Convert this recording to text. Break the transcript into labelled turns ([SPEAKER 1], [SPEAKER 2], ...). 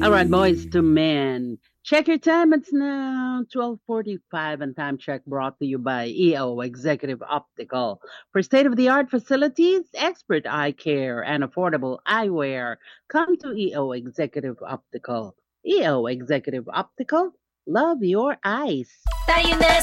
[SPEAKER 1] All right, boys to men. Check your time. It's now 12:45, and time check brought to you by EO Executive Optical. For state-of-the-art facilities, expert eye care, and affordable eyewear, come to EO Executive Optical. EO Executive Optical, love your eyes.
[SPEAKER 2] Tayo na